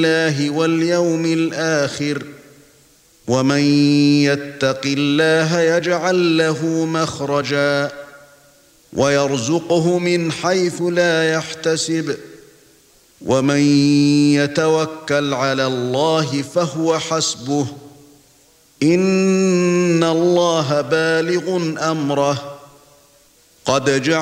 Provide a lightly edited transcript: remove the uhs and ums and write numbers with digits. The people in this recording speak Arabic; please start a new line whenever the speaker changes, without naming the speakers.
بالله واليوم الآخر ومن يتق الله يجعل له مخرجا ويرزقه من حيث لا يحتسب ومن يتوكل على الله فهو حسبه إن الله بالغ أمره قد جعل